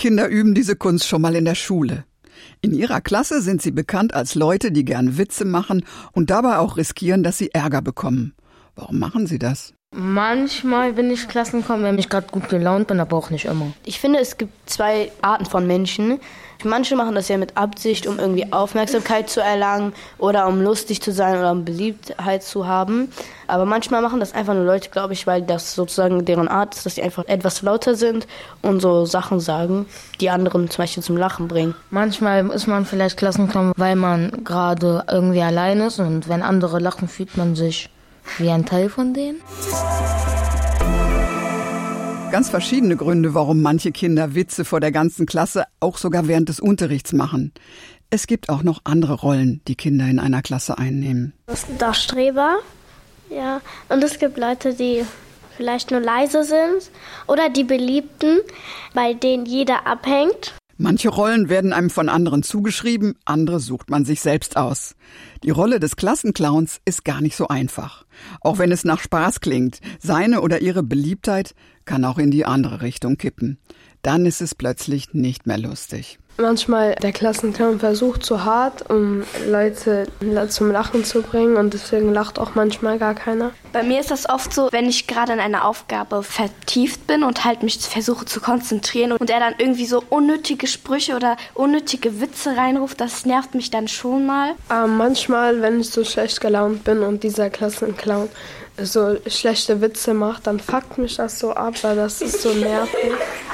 Kinder üben diese Kunst schon mal in der Schule. In ihrer Klasse sind sie bekannt als Leute, die gern Witze machen und dabei auch riskieren, dass sie Ärger bekommen. Warum machen sie das? Manchmal bin ich Klassenclown, wenn ich gerade gut gelaunt bin, aber auch nicht immer. Ich finde, es gibt zwei Arten von Menschen. Manche machen das ja mit Absicht, um irgendwie Aufmerksamkeit zu erlangen oder um lustig zu sein oder um Beliebtheit zu haben. Aber manchmal machen das einfach nur Leute, glaube ich, weil das sozusagen deren Art ist, dass sie einfach etwas lauter sind und so Sachen sagen, die anderen zum Beispiel zum Lachen bringen. Manchmal ist man vielleicht Klassenclown, weil man gerade irgendwie allein ist und wenn andere lachen, fühlt man sich wie ein Teil von denen. Ganz verschiedene Gründe, warum manche Kinder Witze vor der ganzen Klasse auch sogar während des Unterrichts machen. Es gibt auch noch andere Rollen, die Kinder in einer Klasse einnehmen. Es gibt auch Streber, ja, und es gibt Leute, die vielleicht nur leise sind oder die Beliebten, bei denen jeder abhängt. Manche Rollen werden einem von anderen zugeschrieben, andere sucht man sich selbst aus. Die Rolle des Klassenclowns ist gar nicht so einfach. Auch wenn es nach Spaß klingt, seine oder ihre Beliebtheit kann auch in die andere Richtung kippen. Dann ist es plötzlich nicht mehr lustig. Manchmal der Klassenclown versucht zu hart, um Leute zum Lachen zu bringen und deswegen lacht auch manchmal gar keiner. Bei mir ist das oft so, wenn ich gerade in einer Aufgabe vertieft bin und halt mich versuche zu konzentrieren und er dann irgendwie so unnötige Sprüche oder unnötige Witze reinruft, das nervt mich dann schon mal. Manchmal, wenn ich so schlecht gelaunt bin und dieser Klassenclown so schlechte Witze macht, dann fuckt mich das so ab, weil das ist so nervig.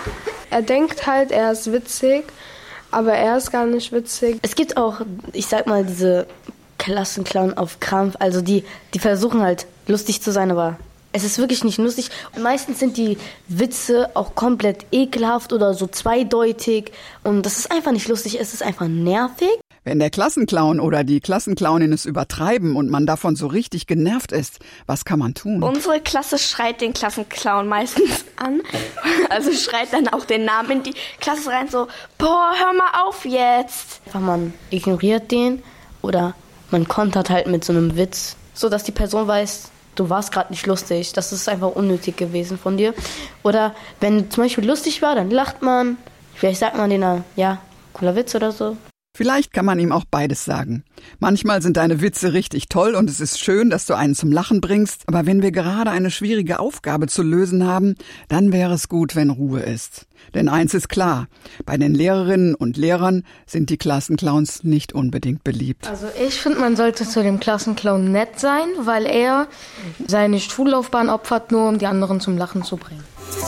Er denkt halt, er ist witzig, aber er ist gar nicht witzig. Es gibt auch, ich sag mal, diese Klassenclown auf Krampf. Also die versuchen halt lustig zu sein, aber es ist wirklich nicht lustig. Und meistens sind die Witze auch komplett ekelhaft oder so zweideutig. Und das ist einfach nicht lustig, es ist einfach nervig. Wenn der Klassenclown oder die Klassenclownin es übertreiben und man davon so richtig genervt ist, was kann man tun? Unsere Klasse schreit den Klassenclown meistens an. Also schreit dann auch den Namen in die Klasse rein, so, boah, hör mal auf jetzt. Einfach man ignoriert den oder man kontert halt mit so einem Witz, so dass die Person weiß, du warst gerade nicht lustig, das ist einfach unnötig gewesen von dir. Oder wenn zum Beispiel lustig war, dann lacht man, vielleicht sagt man denen, ja, cooler Witz oder so. Vielleicht kann man ihm auch beides sagen. Manchmal sind deine Witze richtig toll und es ist schön, dass du einen zum Lachen bringst, aber wenn wir gerade eine schwierige Aufgabe zu lösen haben, dann wäre es gut, wenn Ruhe ist. Denn eins ist klar, bei den Lehrerinnen und Lehrern sind die Klassenclowns nicht unbedingt beliebt. Also ich finde, man sollte zu dem Klassenclown nett sein, weil er seine Schullaufbahn opfert, nur um die anderen zum Lachen zu bringen.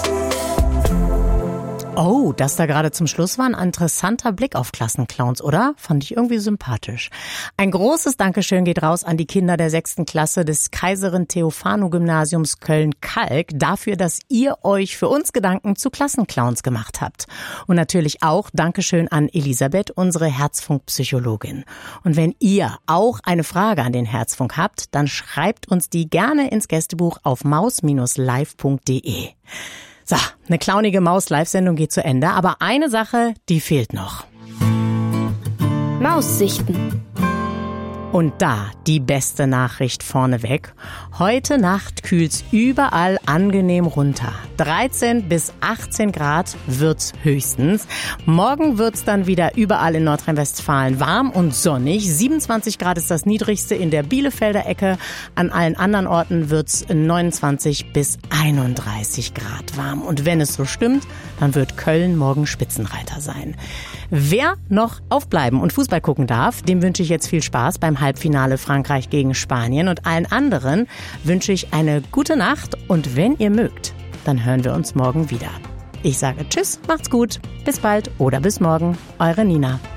Oh, das da gerade zum Schluss war ein interessanter Blick auf Klassenclowns, oder? Fand ich irgendwie sympathisch. Ein großes Dankeschön geht raus an die Kinder der 6. Klasse des Kaiserin-Theophanu-Gymnasiums Köln-Kalk dafür, dass ihr euch für uns Gedanken zu Klassenclowns gemacht habt. Und natürlich auch Dankeschön an Elisabeth, unsere Herzfunk-Psychologin. Und wenn ihr auch eine Frage an den Herzfunk habt, dann schreibt uns die gerne ins Gästebuch auf maus-live.de. So, eine clownige Maus-Live-Sendung geht zu Ende, aber eine Sache, die fehlt noch. Maussichten. Und da die beste Nachricht vorneweg. Heute Nacht kühlt's überall angenehm runter. 13 bis 18 Grad wird's höchstens. Morgen wird's dann wieder überall in Nordrhein-Westfalen warm und sonnig. 27 Grad ist das niedrigste in der Bielefelder Ecke. An allen anderen Orten wird's 29 bis 31 Grad warm. Und wenn es so stimmt, dann wird Köln morgen Spitzenreiter sein. Wer noch aufbleiben und Fußball gucken darf, dem wünsche ich jetzt viel Spaß beim Halbfinale Frankreich gegen Spanien. Und allen anderen wünsche ich eine gute Nacht. Und wenn ihr mögt, dann hören wir uns morgen wieder. Ich sage Tschüss, macht's gut, bis bald oder bis morgen. Eure Nina.